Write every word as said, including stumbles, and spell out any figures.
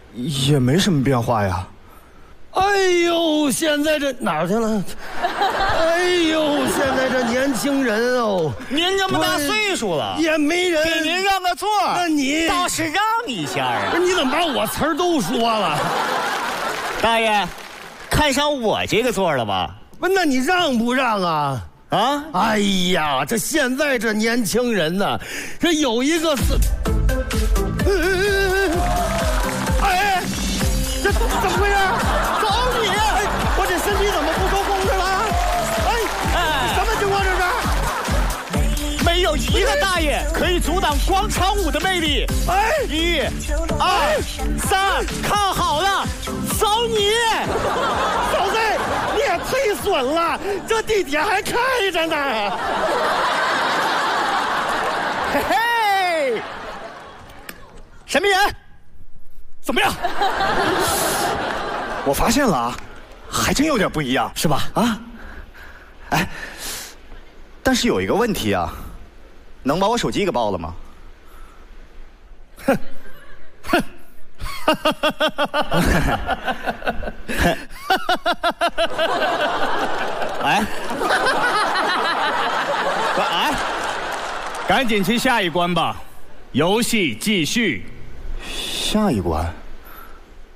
也没什么变化呀。 哎呦，现在这哪儿去了？哎呦，现在这年轻人哦， 您这么大岁数了， 也没人给您让个座， 那你倒是让一下啊！ 你怎么把我词儿都说了？ 大爷，看上我这个座了吧？ 不，那你让不让啊？ 啊！ 哎呀，这现在这年轻人呢，这有一个是，哎，这怎么回事？找你！哎，我这身体怎么不受控制了？哎哎，什么情况这是？ 没有一个大爷可以阻挡广场舞的魅力。 哎， 一、二、三，看好了，走你！ 嫂子，你也忒损了，这地铁还开着呢。 嘿嘿，神秘人，怎么样？ 我发现了啊，还真有点不一样， 是吧？ 啊，哎，但是有一个问题啊，能把我手机给报了吗？哼，哼。 哎，哎，赶紧去下一关吧，游戏继续。 下一关。